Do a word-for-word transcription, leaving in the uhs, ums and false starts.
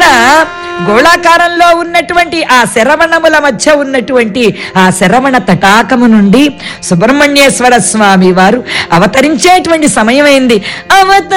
గోళాకారంలో ఉన్నటువంటి ఆ శరవణముల మధ్య ఉన్నటువంటి ఆ శరవణ తటాకము నుండి సుబ్రహ్మణ్యేశ్వర స్వామి వారు అవతరించేటువంటి సమయమైంది. అవత